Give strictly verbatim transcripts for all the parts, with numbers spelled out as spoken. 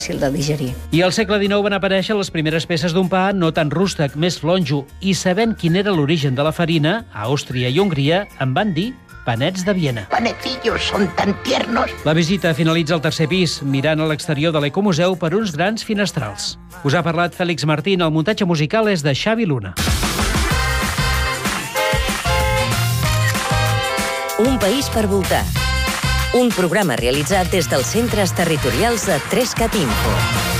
fàcil de digerir. I al segle dinou van aparèixer les primeres peces d'un pa no tan rústec, més flonjo, i sabent quin era l'origen de la farina, a Àustria i Hongria en van dir panets de Viena. Panecillos son tan tiernos. La visita finalitza al tercer pis, mirant a l'exterior de l'Ecomuseu per uns grans finestrals. Us ha parlat Fèlix Martín, el muntatge musical és de Xavi Luna. Un país per voltar. Un programa realitzat des dels centres territorials de Trescat Info.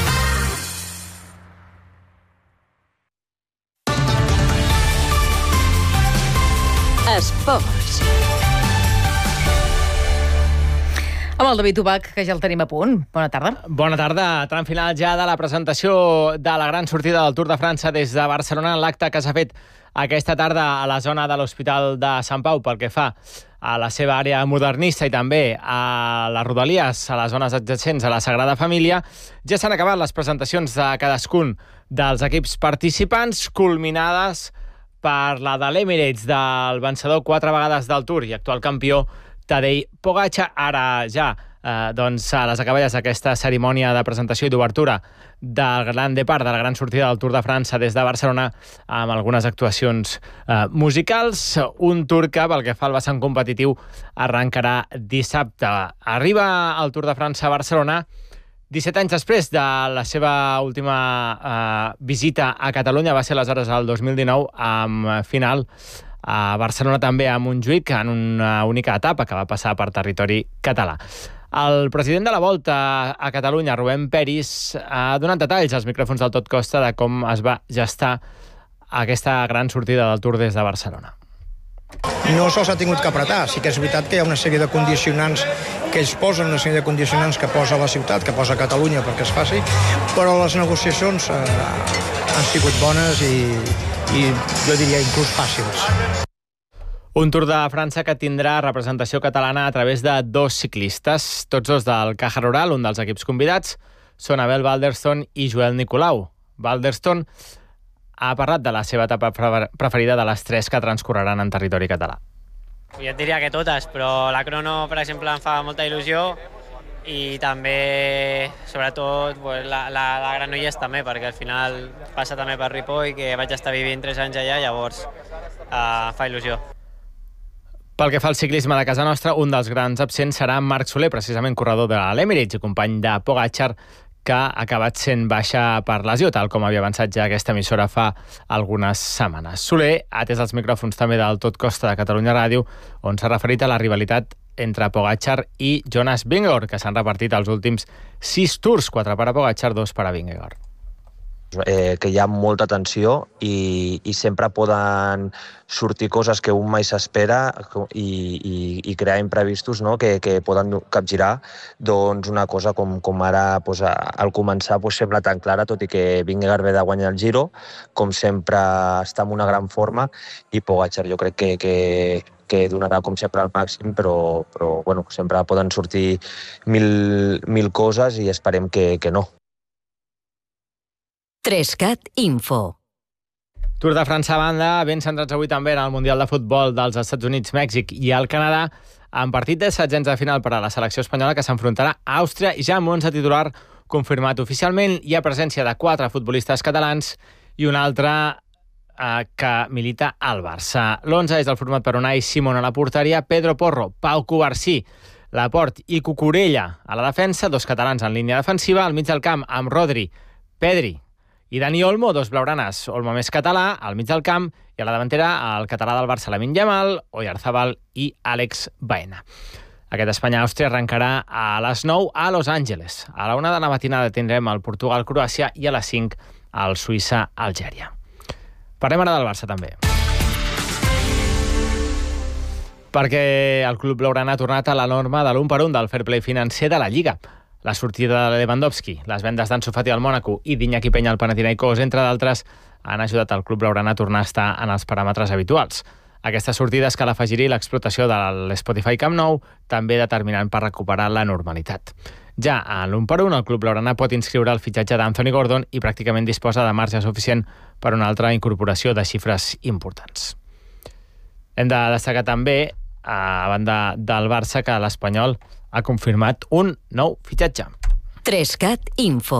Esports. Amb el David Ubach, que ja el tenim a punt. Bona tarda. Bona tarda. Tram final ja de la presentació de la gran sortida del Tour de França des de Barcelona, l'acte que s'ha fet aquesta tarda a la zona de l'Hospital de Sant Pau pel que fa a la seva àrea modernista i també a les rodalies, a les zones adjacents a la Sagrada Família. Ja s'han acabat les presentacions de cadascun dels equips participants, culminades per la de l'Emirates, del vencedor quatre vegades del Tour i actual campió Tadej Pogačar. Ara ja eh, doncs, a les acaballes d'aquesta cerimònia de presentació i d'obertura del gran depart, de la gran sortida del Tour de França des de Barcelona, amb algunes actuacions eh, musicals. Un Tour que, pel que fa al vessant competitiu, arrencarà dissabte. Arriba el Tour de França a Barcelona disset anys després de la seva última eh, visita a Catalunya. Va ser aleshores el dos mil dinou, amb final a Barcelona també a Montjuïc, en una única etapa que va passar per territori català. El president de la Volta a Catalunya, Rubén Peris, ha donat detalls als micròfons del Tot Costa de com es va gestar aquesta gran sortida del Tour des de Barcelona. No se'ls ha tingut que apretar. Sí que és veritat que hi ha una sèrie de condicionants que ells posen, una sèrie de condicionants que posa la ciutat, que posa Catalunya perquè es faci, però les negociacions eh, han sigut bones i, i jo diria inclús fàcils. Un Tour de França que tindrà representació catalana a través de dos ciclistes, tots dos del Caja Rural, un dels equips convidats, són Abel Balderston i Joel Nicolau. Balderston ha parlat de la seva etapa preferida de les tres que transcorreran en territori català. Jo et diria que totes, però la crono, per exemple, em fa molta il·lusió i també, sobretot, pues, la, la, la Granollers també, perquè al final passa també per Ripoll, que vaig estar vivint tres anys allà, llavors uh, fa il·lusió. Pel que fa al ciclisme de casa nostra, un dels grans absents serà Marc Soler, precisament corredor de l'Emirates i company de Pogačar, que ha acabat sent baixa per lesió, tal com havia avançat ja aquesta emissora fa algunes setmanes. Soler ha atès els micròfons també del Tot Costa de Catalunya Ràdio, on s'ha referit a la rivalitat entre Pogačar i Jonas Vingegaard, que s'han repartit els últims sis tours, quatre per a Pogačar, dos per a Vingegaard. Eh, que hi ha molta tensió i, i sempre poden sortir coses que un mai s'espera i, i, i crear imprevistos, no? que, que poden capgirar doncs una cosa com, com ara doncs, al començar doncs, sembla tan clara, tot i que Vingegaard ve de guanyar el Giro, com sempre està en una gran forma, i Pogačar jo crec que, que, que donarà com sempre al màxim, però, però bueno, sempre poden sortir mil, mil coses i esperem que, que no. Trescat Info. Tour de França a banda, ben centrats avui també en el Mundial de Futbol dels Estats Units, Mèxic i el Canadà, en partit de setzents de final per a la selecció espanyola que s'enfrontarà a Àustria i ja amb onze titular confirmat oficialment. Hi ha presència de quatre futbolistes catalans i un altre eh, que milita al Barça. L'onze és el format per Unai Simón a la porteria, Pedro Porro, Pau Covarsí, Laport i Cucurella a la defensa, dos catalans en línia defensiva, al mig del camp amb Rodri, Pedri i Dani Olmo, dos blaugranes, Olmo més català, al mig del camp, i a la davantera el català del Barça, Lamine Yamal, Oyarzabal i Àlex Baena. Aquest Espanya-Àustria arrencarà a les nou a Los Angeles. A la una de la matinada tindrem el Portugal-Croàcia i a les cinc el Suïssa-Algèria. Parlem ara del Barça també. Perquè el club blaugrana ha tornat a la norma de l'un per un del fair play financer de la Lliga. La sortida de Lewandowski, les vendes d'Ansu Fati al Mònaco i d'Iñaki Peña al Panathinaikos, entre d'altres, han ajudat el club blaugrana a tornar a estar en els paràmetres habituals. Aquestes sortides cal afegir-hi l'explotació de l'Spotify Camp Nou, també determinant per recuperar la normalitat. Ja a l'un per un, el club blaugrana pot inscriure el fitxatge d'Anthony Gordon i pràcticament disposa de marge suficient per una altra incorporació de xifres importants. Hem de destacar també, a banda del Barça, que l'Espanyol ha confirmat un nou fitxatge. tres cat Info.